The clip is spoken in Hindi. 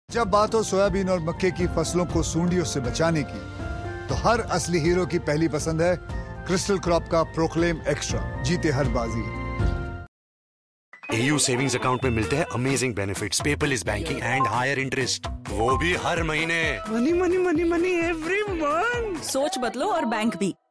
जब बात हो सोयाबीन और मक्के की फसलों को सूंडियों से बचाने की, तो हर असली हीरो की पहली पसंद है क्रिस्टल क्रॉप का प्रोक्लेम एक्स्ट्रा। जीते हर बाजी। AU सेविंग्स अकाउंट में मिलते हैं amazing benefits, paperless banking and higher interest, वो भी हर महीने। Money money money money every month. सोच बदलो और बैंक भी।